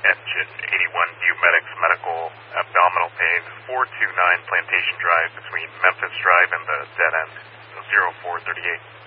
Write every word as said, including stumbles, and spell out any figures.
Engine eighty-one View Medics Medical Abdominal Pain, four two nine Plantation Drive between Memphis Drive and the dead end, zero four thirty-eight.